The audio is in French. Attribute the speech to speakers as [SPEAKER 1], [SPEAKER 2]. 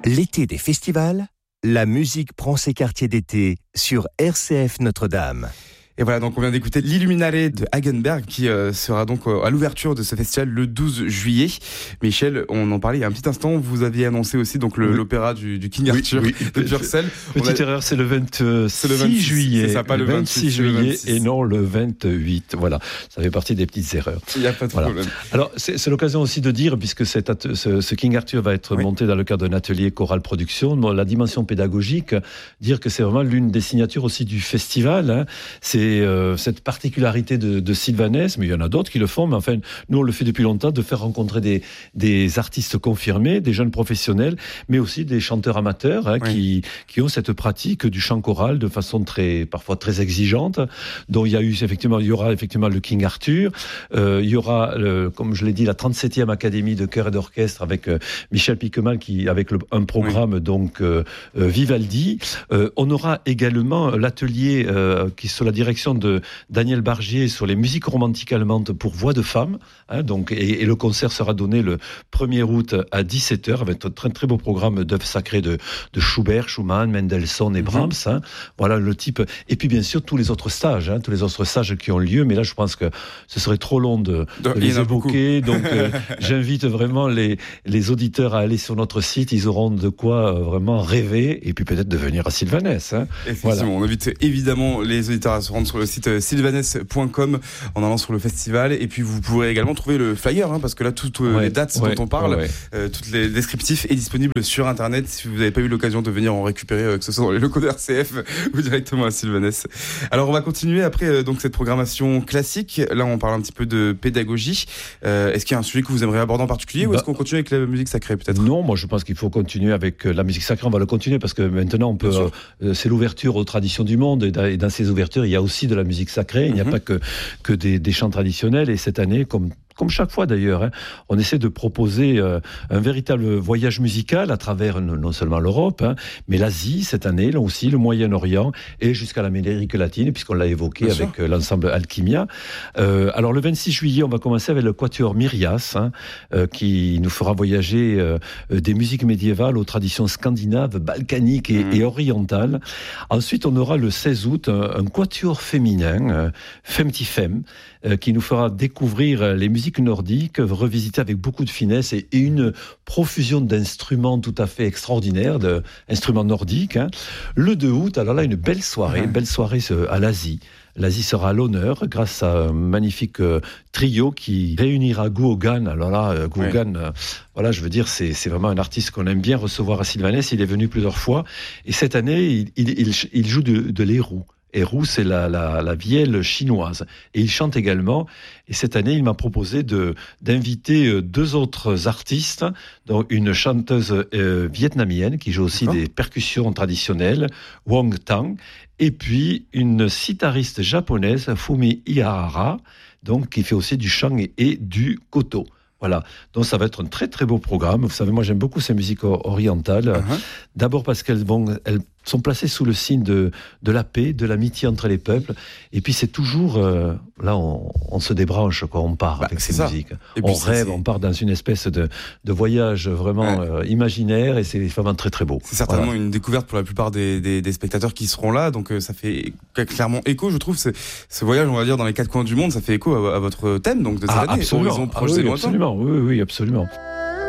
[SPEAKER 1] L'été des festivals, la musique prend ses quartiers d'été sur RCF Notre-Dame.
[SPEAKER 2] Et voilà, donc on vient d'écouter l'Illuminare de Hagenberg qui sera donc à l'ouverture de ce festival le 12 juillet. Michel, on en parlait il y a un petit instant, vous aviez annoncé aussi donc l'opéra du King Arthur de Purcell.
[SPEAKER 3] Petite erreur, c'est le 26 juillet.
[SPEAKER 2] C'est ça, pas le 26
[SPEAKER 3] juillet et non le 28. Voilà, ça fait partie des petites erreurs.
[SPEAKER 2] Il n'y a pas de problème.
[SPEAKER 3] Alors, c'est l'occasion aussi de dire, puisque ce King Arthur va être monté dans le cadre d'un atelier Chorale Production, la dimension pédagogique, dire que c'est vraiment l'une des signatures aussi du festival. Hein. C'est cette particularité de Sylvanès, mais il y en a d'autres qui le font, mais enfin, nous on le fait depuis longtemps, de faire rencontrer des artistes confirmés, des jeunes professionnels, mais aussi des chanteurs amateurs qui ont cette pratique du chant choral de façon parfois très exigeante, dont il y aura effectivement le King Arthur, il y aura, comme je l'ai dit, la 37e Académie de chœur et d'orchestre avec Michel Piquemal, avec un programme donc Vivaldi. On aura également l'atelier qui est sous la direction de Daniel Bargier sur les musiques romantiques allemandes pour voix de femme. Hein, donc, et le concert sera donné le 1er août à 17h avec un très, très beau programme d'œuvres sacrées de Schubert, Schumann, Mendelssohn et Brahms. Hein, voilà le type. Et puis bien sûr tous les autres stages qui ont lieu. Mais là je pense que ce serait trop long de les évoquer. Donc j'invite vraiment les auditeurs à aller sur notre site. Ils auront de quoi vraiment rêver et puis peut-être de venir à Sylvanès. Hein.
[SPEAKER 2] Voilà. On invite évidemment les auditeurs à se rendre sur le site sylvanès.com en allant sur le festival, et puis vous pourrez également trouver le flyer, parce que là toutes les dates dont on parle, tous les descriptifs est disponible sur internet si vous n'avez pas eu l'occasion de venir en récupérer, que ce soit dans les locaux de RCF ou directement à Sylvanès. Alors on va continuer après donc cette programmation classique. Là on parle un petit peu de pédagogie. Est-ce qu'il y a un sujet que vous aimeriez aborder en particulier, ou est-ce qu'on continue avec la musique sacrée peut-être?
[SPEAKER 3] Non, moi je pense qu'il faut continuer avec la musique sacrée. On va le continuer parce que maintenant on peut c'est l'ouverture aux traditions du monde, et dans ces ouvertures il y a aussi de la musique sacrée, il n'y a pas que des chants traditionnels, et cette année, comme chaque fois d'ailleurs, on essaie de proposer un véritable voyage musical à travers non seulement l'Europe, mais l'Asie cette année, là aussi le Moyen-Orient et jusqu'à l'Amérique latine, puisqu'on l'a évoqué avec l'ensemble Alchimia. Alors le 26 juillet, on va commencer avec le quatuor Myrias, qui nous fera voyager des musiques médiévales aux traditions scandinaves, balkaniques et orientales. Ensuite, on aura le 16 août un quatuor féminin, Femtifem, qui nous fera découvrir les musiques nordiques, revisitées avec beaucoup de finesse et une profusion d'instruments tout à fait extraordinaires, d'instruments nordiques. Le 2 août, alors là, une belle soirée à l'Asie. L'Asie sera à l'honneur grâce à un magnifique trio qui réunira Guogan. Alors là, Guogan, voilà, je veux dire, c'est vraiment un artiste qu'on aime bien recevoir à Sylvanès. Il est venu plusieurs fois. Et cette année, il joue de l'érou. Érou, c'est la vielle chinoise. Et il chante également. Et cette année, il m'a proposé d'inviter 2 autres artistes, dont une chanteuse vietnamienne qui joue aussi des percussions traditionnelles, Wong Tang, et puis une sitariste japonaise, Fumi Ihara, donc qui fait aussi du chant et du koto. Voilà, donc ça va être un très très beau programme. Vous savez, moi j'aime beaucoup ces musiques orientales. D'abord parce qu'elles sont placées sous le signe de la paix, de l'amitié entre les peuples. Et puis c'est toujours, là on se débranche quand on part avec ces musiques. Et on rêve, on part dans une espèce de voyage vraiment imaginaire, et c'est vraiment très très beau.
[SPEAKER 2] C'est certainement une découverte pour la plupart des spectateurs qui seront là, donc ça fait clairement écho, je trouve, ce voyage, on va dire, dans les 4 coins du monde, ça fait écho à votre thème donc, de cette année,
[SPEAKER 3] absolument.
[SPEAKER 2] Horizon proche et lointain.
[SPEAKER 3] Absolument, oui, absolument.